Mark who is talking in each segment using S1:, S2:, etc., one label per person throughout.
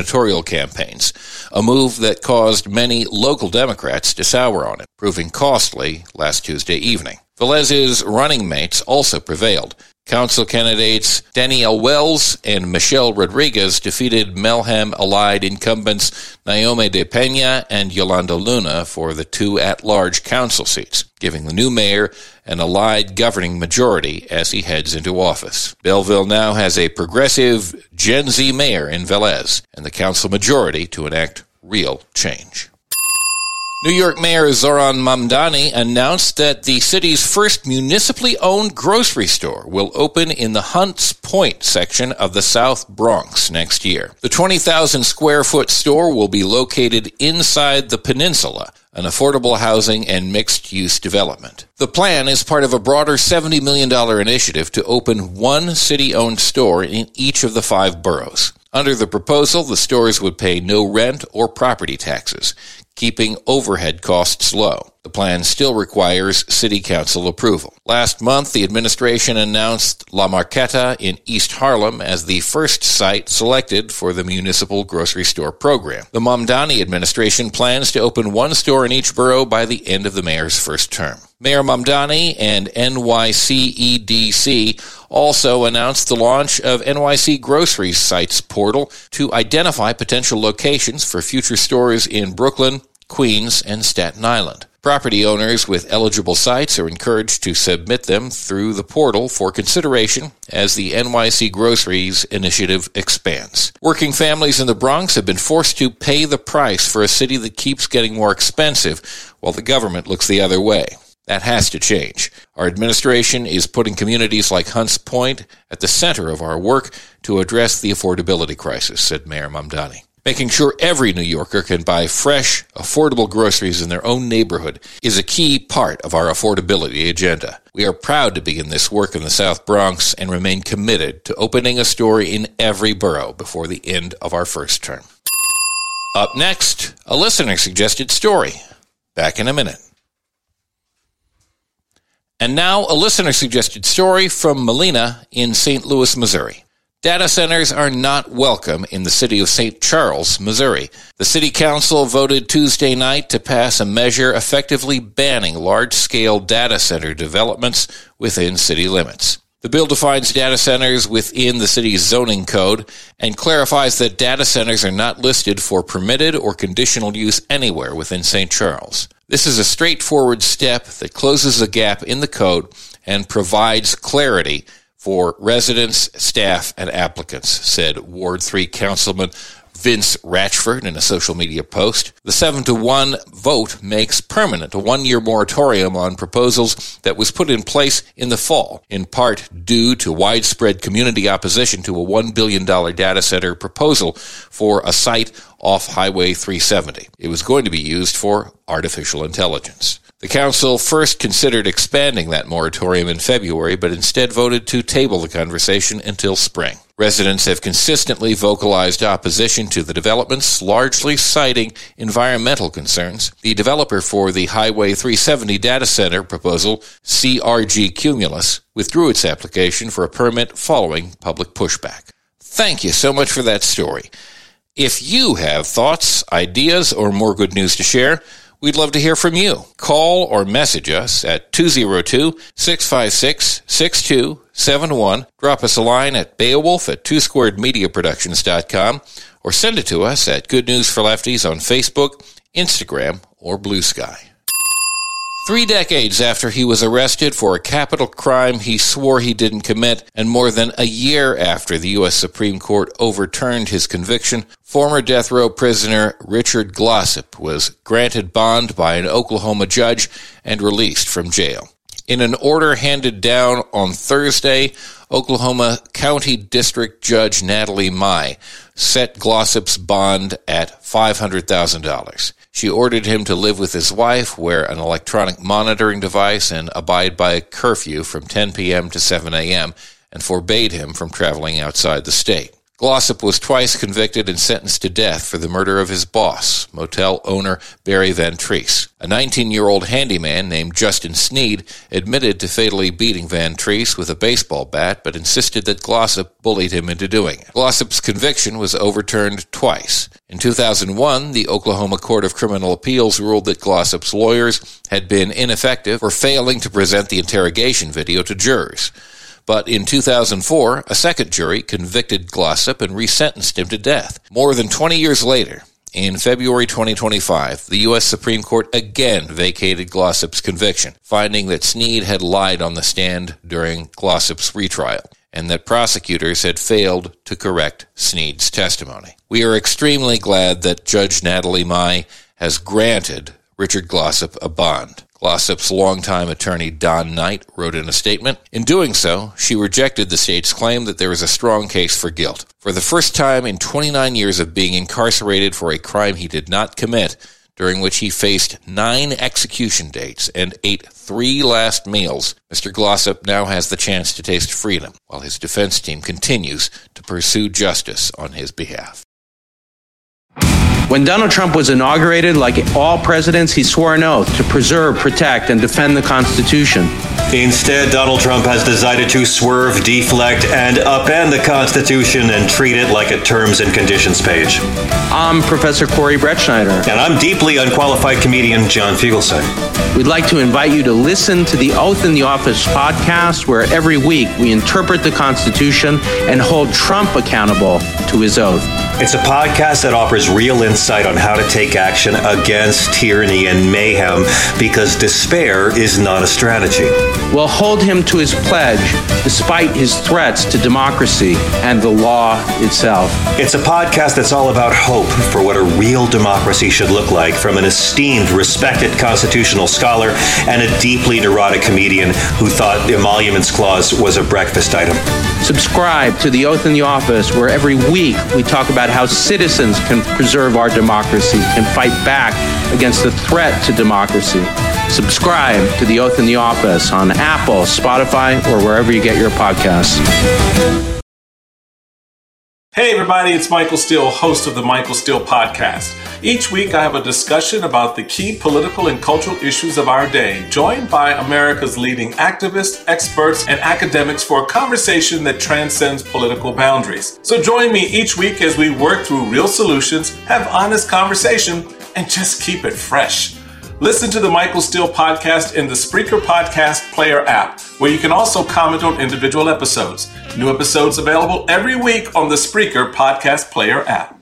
S1: gubernatorial campaigns, a move that caused many local Democrats to sour on it, proving costly last Tuesday evening. Velez's running mates also prevailed. Council candidates Danielle Wells and Michelle Rodriguez defeated Melham-allied incumbents Naomi de Peña and Yolanda Luna for the two at-large council seats, giving the new mayor an allied governing majority as he heads into office. Belleville now has a progressive Gen Z mayor in Velez and the council majority to enact real change. New York Mayor Zoran Mamdani announced that the city's first municipally owned grocery store will open in the Hunts Point section of the South Bronx next year. The 20,000 square foot store will be located inside the Peninsula, an affordable housing and mixed-use development. The plan is part of a broader $70 million initiative to open one city-owned store in each of the 5 boroughs. Under the proposal, the stores would pay no rent or property taxes, keeping overhead costs low. The plan still requires city council approval. Last month, the administration announced La Marqueta in East Harlem as the first site selected for the municipal grocery store program. The Mamdani administration plans to open one store in each borough by the end of the mayor's first term. Mayor Mamdani and NYCEDC also announced the launch of NYC Grocery Sites portal to identify potential locations for future stores in Brooklyn, Queens, and Staten Island. Property owners with eligible sites are encouraged to submit them through the portal for consideration as the NYC Groceries initiative expands. Working families in the Bronx have been forced to pay the price for a city that keeps getting more expensive while the government looks the other way. That has to change. Our administration is putting communities like Hunts Point at the center of our work to address the affordability crisis, said Mayor Mamdani. Making sure every New Yorker can buy fresh, affordable groceries in their own neighborhood is a key part of our affordability agenda. We are proud to begin this work in the South Bronx and remain committed to opening a store in every borough before the end of our first term. Up next, a listener-suggested story. Back in a minute. And now, a listener-suggested story from Melina in St. Louis, Missouri. Data centers are not welcome in the city of St. Charles, Missouri. The city council voted Tuesday night to pass a measure effectively banning large-scale data center developments within city limits. The bill defines data centers within the city's zoning code and clarifies that data centers are not listed for permitted or conditional use anywhere within St. Charles. This is a straightforward step that closes a gap in the code and provides clarity for residents, staff, and applicants, said Ward 3 Councilman Vince Ratchford in a social media post. The 7-1 vote makes permanent a 1-year moratorium on proposals that was put in place in the fall, in part due to widespread community opposition to a $1 billion data center proposal for a site off Highway 370. It was going to be used for artificial intelligence. The council first considered expanding that moratorium in February, but instead voted to table the conversation until spring. Residents have consistently vocalized opposition to the developments, largely citing environmental concerns. The developer for the Highway 370 data center proposal, CRG Cumulus, withdrew its application for a permit following public pushback. Thank you so much for that story. If you have thoughts, ideas, or more good news to share, we'd love to hear from you. Call or message us at 202-656-6271. Drop us a line at Beowulf@twosquaredmediaproductions.com or send it to us at Good News for Lefties on Facebook, Instagram, or Blue Sky. 3 decades after he was arrested for a capital crime he swore he didn't commit, and more than a year after the U.S. Supreme Court overturned his conviction, former death row prisoner Richard Glossip was granted bond by an Oklahoma judge and released from jail. In an order handed down on Thursday, Oklahoma County District Judge Natalie Mai set Glossip's bond at $500,000. She ordered him to live with his wife, wear an electronic monitoring device, and abide by a curfew from 10 p.m. to 7 a.m., and forbade him from traveling outside the state. Glossop was twice convicted and sentenced to death for the murder of his boss, motel owner Barry Van Treese. A 19-year-old handyman named Justin Sneed admitted to fatally beating Van Treese with a baseball bat, but insisted that Glossop bullied him into doing it. Glossop's conviction was overturned twice. In 2001, the Oklahoma Court of Criminal Appeals ruled that Glossop's lawyers had been ineffective for failing to present the interrogation video to jurors. But in 2004, a second jury convicted Glossop and resentenced him to death. More than 20 years later, in February 2025, the U.S. Supreme Court again vacated Glossop's conviction, finding that Sneed had lied on the stand during Glossop's retrial, and that prosecutors had failed to correct Sneed's testimony. We are extremely glad that Judge Natalie Mai has granted Richard Glossop a bond. Glossop's longtime attorney Don Knight wrote in a statement, "In doing so, she rejected the state's claim that there is a strong case for guilt. For the first time in 29 years of being incarcerated for a crime he did not commit, during which he faced 9 execution dates and ate 3 last meals, Mr. Glossop now has the chance to taste freedom, while his defense team continues to pursue justice on his behalf."
S2: When Donald Trump was inaugurated, like all presidents, he swore an oath to preserve, protect, and defend the Constitution.
S3: Instead, Donald Trump has decided to swerve, deflect, and upend the Constitution and treat it like a terms and conditions page.
S2: I'm Professor Corey Brettschneider.
S3: And I'm deeply unqualified comedian John Fugelsang.
S2: We'd like to invite you to listen to the Oath in the Office podcast, where every week we interpret the Constitution and hold Trump accountable to his oath.
S3: It's a podcast that offers real insight on how to take action against tyranny and mayhem, because despair is not a strategy.
S2: We'll hold him to his pledge, despite his threats to democracy and the law itself.
S3: It's a podcast that's all about hope for what a real democracy should look like, from an esteemed, respected constitutional scholar and a deeply neurotic comedian who thought the Emoluments Clause was a breakfast item.
S2: Subscribe to The Oath in the Office, where every week we talk about how citizens can preserve our democracy, can fight back against the threat to democracy. Subscribe to The Oath in the Office on Apple, Spotify, or wherever you get your podcasts.
S4: Hey everybody, it's Michael Steele, host of the Michael Steele Podcast. Each week I have a discussion about the key political and cultural issues of our day, joined by America's leading activists, experts, and academics for a conversation that transcends political boundaries. So join me each week as we work through real solutions, have honest conversation, and just keep it fresh. Listen to the Michael Steele Podcast in the Spreaker Podcast Player app, where you can also comment on individual episodes. New episodes available every week on the Spreaker Podcast Player app.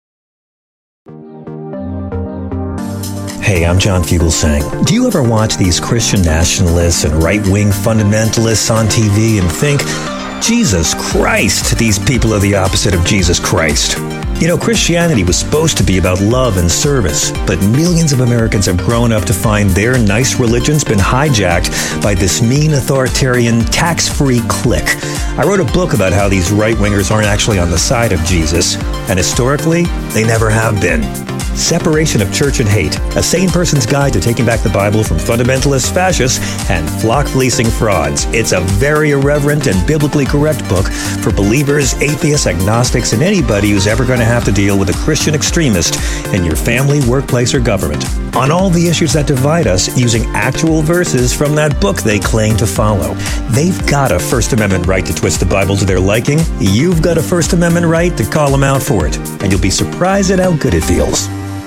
S5: Hey, I'm John Fugelsang. Do you ever watch these Christian nationalists and right-wing fundamentalists on TV and think, Jesus Christ, these people are the opposite of Jesus Christ? You know, Christianity was supposed to be about love and service, but millions of Americans have grown up to find their nice religion's been hijacked by this mean authoritarian tax-free clique. I wrote a book about how these right-wingers aren't actually on the side of Jesus, and historically, they never have been. Separation of Church and Hate, a sane person's guide to taking back the Bible from fundamentalist fascists and flock-fleecing frauds. It's a very irreverent and biblically correct book for believers, atheists, agnostics, and anybody who's ever going to have to deal with a Christian extremist in your family, workplace, or government. On all the issues that divide us, using actual verses from that book they claim to follow. They've got a First Amendment right to twist the Bible to their liking. You've got a First Amendment right to call them out for it. And you'll be surprised at how good it feels.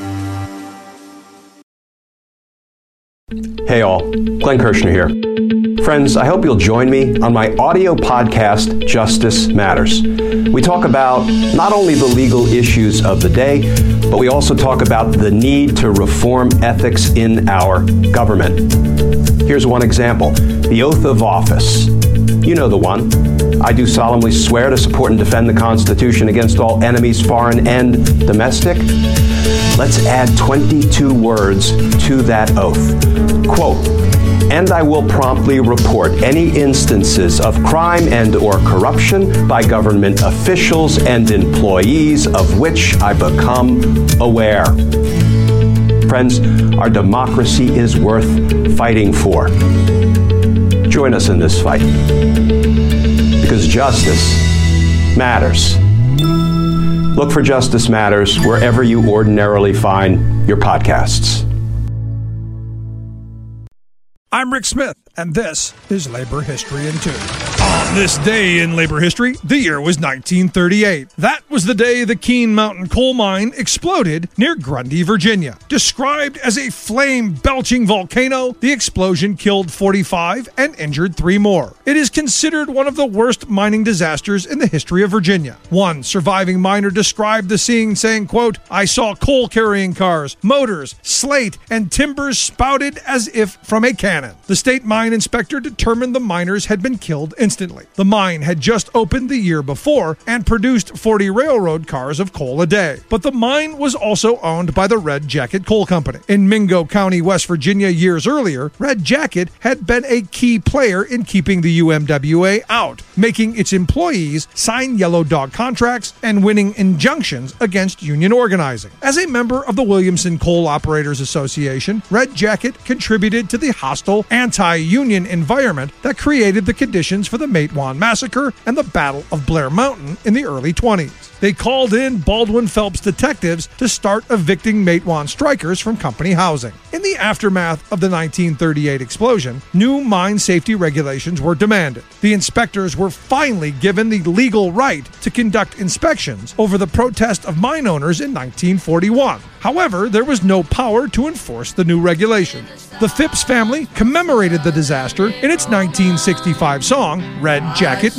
S6: Hey all, Glenn Kirshner here. Friends, I hope you'll join me on my audio podcast, Justice Matters. We talk about not only the legal issues of the day, but we also talk about the need to reform ethics in our government. Here's one example, the oath of office. You know the one. I do solemnly swear to support and defend the Constitution against all enemies, foreign and domestic. Let's add 22 words to that oath. Quote, and I will promptly report any instances of crime and or corruption by government officials and employees of which I become aware. Friends, our democracy is worth fighting for. Join us in this fight, because justice matters. Look for Justice Matters wherever you ordinarily find your podcasts.
S7: I'm Rick Smith, and this is Labor History in 2. On this day in labor history, the year was 1938. That was the day the Keene Mountain coal mine exploded near Grundy, Virginia. Described as a flame-belching volcano, the explosion killed 45 and injured 3 more. It is considered one of the worst mining disasters in the history of Virginia. One surviving miner described the scene saying, quote, "I saw coal-carrying cars, motors, slate, and timbers spouted as if from a cannon." The state mine inspector determined the miners had been killed instantly. The mine had just opened the year before and produced 40 railroad cars of coal a day. But the mine was also owned by the Red Jacket Coal Company. In Mingo County, West Virginia, years earlier, Red Jacket had been a key player in keeping the UMWA out, making its employees sign yellow dog contracts and winning injunctions against union organizing. As a member of the Williamson Coal Operators Association, Red Jacket contributed to the hostile anti-union environment that created the conditions for the Matewan Massacre and the Battle of Blair Mountain in the early 20s. They called in Baldwin Phelps detectives to start evicting Matewan strikers from company housing. In the aftermath of the 1938 explosion, new mine safety regulations were demanded. The inspectors were finally given the legal right to conduct inspections over the protest of mine owners in 1941. However, there was no power to enforce the new regulation. The Phipps family commemorated the disaster in its 1965 song, Red Jacket